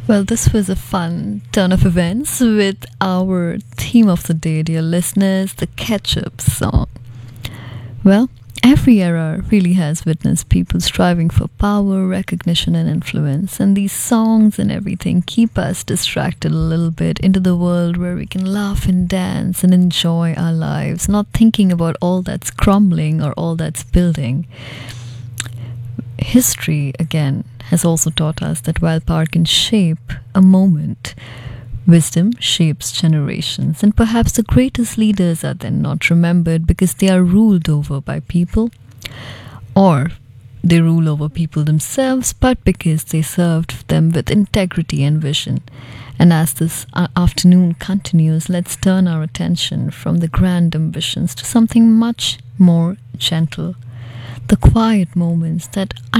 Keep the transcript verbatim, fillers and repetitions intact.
Well, this was a fun turn of events with our theme of the day, dear listeners, the ketchup song. Well, every era really has witnessed people striving for power, recognition, and influence, and these songs and everything keep us distracted a little bit into the world where we can laugh and dance and enjoy our lives, not thinking about all that's crumbling or all that's building. History, again, has also taught us that while power can shape a moment, wisdom shapes generations. And perhaps the greatest leaders are then not remembered because they are ruled over by people, or they rule over people themselves, but because they served them with integrity and vision. And as this uh, afternoon continues, let's turn our attention from the grand ambitions to something much more gentle, the quiet moments that